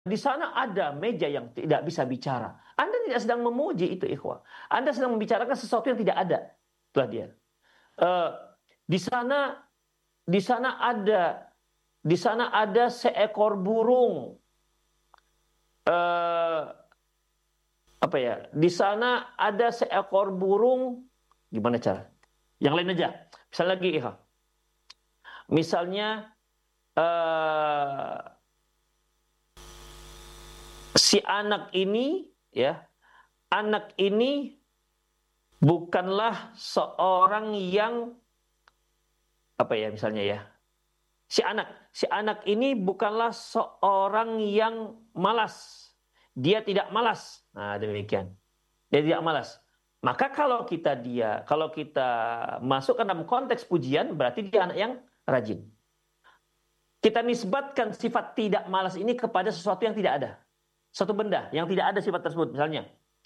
di sana ada meja yang tidak bisa bicara. Anda tidak sedang memuji itu, ikhwah. Anda sedang membicarakan sesuatu yang tidak ada. Itulah dia. Eh, di sana di sana ada seekor burung. Eh, apa ya? Di sana ada seekor burung. Gimana cara? Yang lain aja. Misalnya lagi, ikhwah. Misalnya eh, si anak ini, ya, anak ini bukanlah seorang yang apa ya, misalnya ya, si anak ini bukanlah seorang yang malas, dia tidak malas. Nah, demikian, dia tidak malas. Maka kalau kita masukkan dalam konteks pujian, berarti dia anak yang rajin. Kita nisbatkan sifat tidak malas ini kepada sesuatu yang tidak ada, satu benda yang tidak ada sifat tersebut. Misalnya,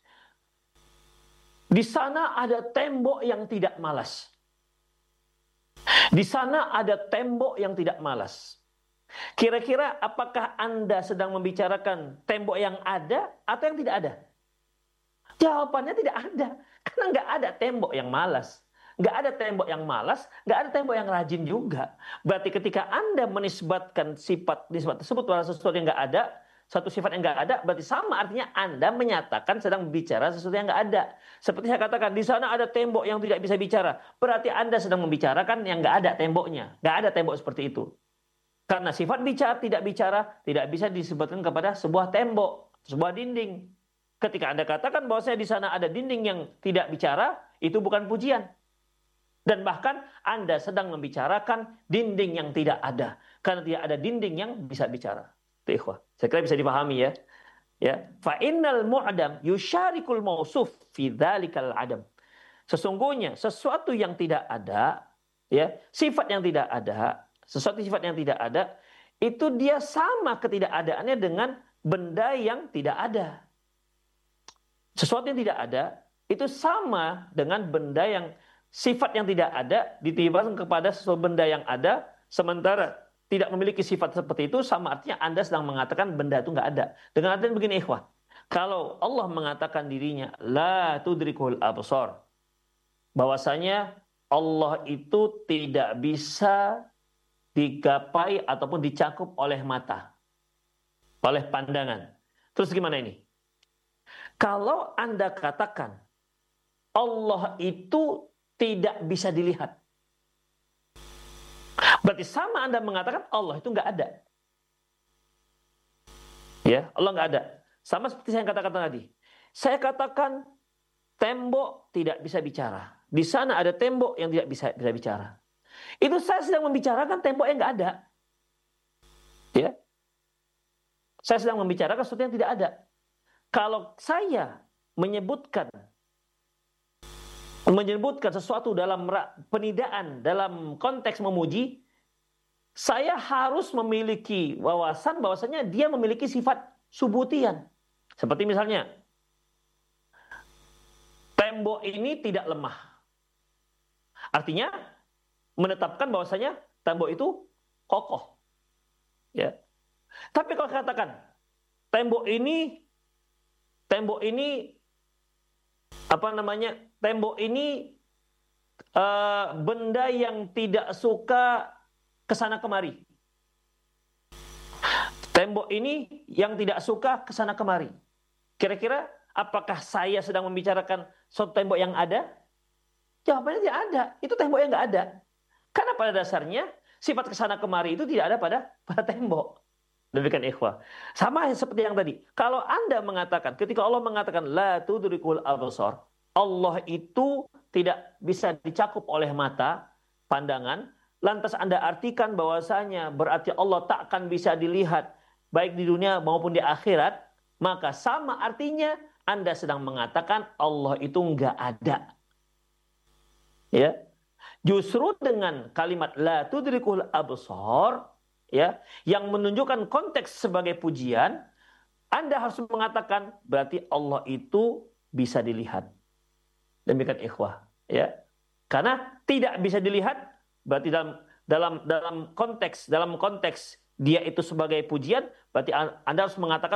di sana ada tembok yang tidak malas. Di sana ada tembok yang tidak malas. Kira-kira apakah Anda sedang membicarakan tembok yang ada atau yang tidak ada? Jawabannya tidak ada. Karena nggak ada tembok yang malas. Nggak ada tembok yang malas, nggak ada tembok yang rajin juga. Berarti ketika Anda menisbatkan nisbat tersebut pada sesuatu yang nggak ada, satu sifat yang nggak ada, berarti sama artinya Anda menyatakan sedang bicara sesuatu yang nggak ada. Seperti saya katakan, di sana ada tembok yang tidak bisa bicara. Berarti Anda sedang membicarakan yang nggak ada temboknya. Nggak ada tembok seperti itu. Karena sifat bicara tidak bisa disebutkan kepada sebuah tembok, sebuah dinding. Ketika Anda katakan bahwa saya di sana ada dinding yang tidak bicara, itu bukan pujian. Dan bahkan Anda sedang membicarakan dinding yang tidak ada. Karena tidak ada dinding yang bisa bicara. Itu ikhwah. Saya kira bisa dipahami ya. Ya, fa innal mu'dam yusyarikul mausuf fi dzalikal adam. Sesungguhnya sesuatu yang tidak ada, ya, sesuatu sifat yang tidak ada, itu dia sama ketidakadaannya dengan benda yang tidak ada. Sesuatu yang tidak ada itu sama dengan benda yang sifat yang tidak ada ditimbangkan kepada sesuatu benda yang ada, sementara tidak memiliki sifat seperti itu, sama artinya Anda sedang mengatakan benda itu nggak ada. Dengan artian begini, ikhwah. Kalau Allah mengatakan dirinya la tudrikul absar, bahwasanya Allah itu tidak bisa digapai ataupun dicakup oleh mata, oleh pandangan. Terus gimana ini? Kalau Anda katakan Allah itu tidak bisa dilihat, berarti sama Anda mengatakan Allah itu nggak ada. Ya, Allah nggak ada. Sama seperti saya katakan tadi. Saya katakan tembok tidak bisa bicara. Di sana ada tembok yang tidak bisa bicara. Itu saya sedang membicarakan tembok yang nggak ada. Ya, saya sedang membicarakan sesuatu yang tidak ada. Kalau saya menyebutkan sesuatu dalam penidaan, dalam konteks memuji, saya harus memiliki wawasan bahwasanya dia memiliki sifat subutian. Seperti misalnya, tembok ini tidak lemah. Artinya menetapkan bahwasanya tembok itu kokoh. Ya. Tapi kalau katakan tembok ini apa namanya? Tembok ini benda yang tidak suka kesana kemari. Tembok ini yang tidak suka kesana kemari. Kira-kira apakah saya sedang membicarakan suatu tembok yang ada? Jawabannya tidak ada. Itu tembok yang nggak ada. Karena pada dasarnya sifat kesana kemari itu tidak ada pada tembok. Demikian ikhwah. Sama seperti yang tadi. Kalau Anda mengatakan, ketika Allah mengatakan la tudrikul absar, Allah itu tidak bisa dicakup oleh mata, pandangan, lantas Anda artikan bahwasanya berarti Allah tak akan bisa dilihat baik di dunia maupun di akhirat, maka sama artinya Anda sedang mengatakan Allah itu enggak ada. Ya. Justru dengan kalimat la tudrikul absar, ya, yang menunjukkan konteks sebagai pujian, Anda harus mengatakan berarti Allah itu bisa dilihat. Demikian ikhwah, ya. Karena tidak bisa dilihat berarti dalam konteks dia itu sebagai pujian, berarti Anda harus mengatakan